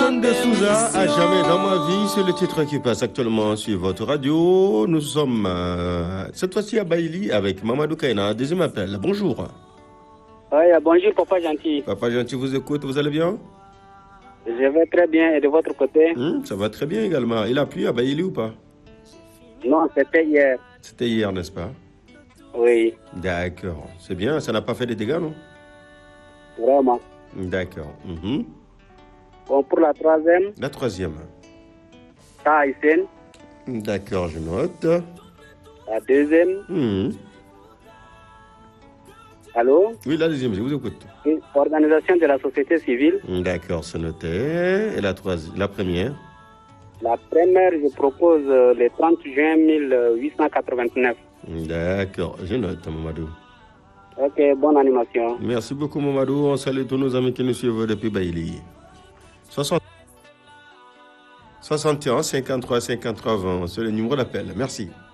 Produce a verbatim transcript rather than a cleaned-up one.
Juan de Souza, à jamais dans ma vie, c'est le titre qui passe actuellement sur votre radio. Nous sommes euh, cette fois-ci à Bailly avec Mamadou Kaina. Deuxième appel. Bonjour. Oui, bonjour Papa Gentil. Papa Gentil vous écoute, vous allez bien? Je vais très bien et de votre côté? Hum, Ça va très bien également. Il a plu à Bailly ou pas? Non, c'était hier. C'était hier, n'est-ce pas? Oui. D'accord. C'est bien, ça n'a pas fait de dégâts, non? Vraiment. D'accord. Mhm. Bon, pour la troisième, La troisième. Ta Hissène. D'accord, je note. La deuxième, Mhm. allô? Oui, la deuxième, je vous écoute. Organisation de la société civile. D'accord, c'est noté. Et la troisième, la première? La première, je propose euh, le trente juin mille huit cent quatre-vingt-neuf. D'accord, je note, Mamadou. Ok, bonne animation. Merci beaucoup, Mamadou. On salue tous nos amis qui nous suivent depuis Bailly. soixante soixante et un, cinquante-trois, cinquante-trois, vingt, c'est le numéro d'appel. Merci.